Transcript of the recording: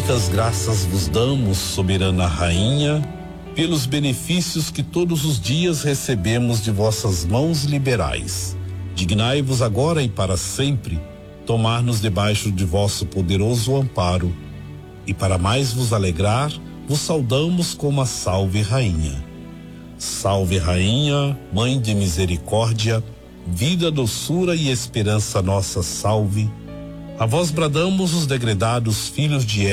Infinitas graças vos damos, soberana rainha, pelos benefícios que todos os dias recebemos de vossas mãos liberais. Dignai-vos agora e para sempre tomar-nos debaixo de vosso poderoso amparo, e para mais vos alegrar, vos saudamos como a Salve Rainha. Salve Rainha, Mãe de misericórdia, vida, doçura e esperança nossa, salve. A vós bradamos os degredados filhos de